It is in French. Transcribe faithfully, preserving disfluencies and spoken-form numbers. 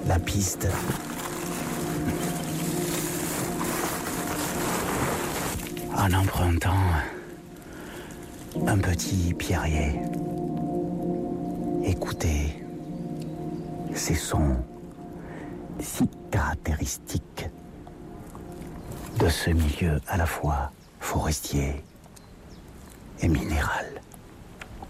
la piste. En empruntant un petit pierrier. Écoutez ces sons si caractéristiques de ce milieu à la fois forestier et minéral.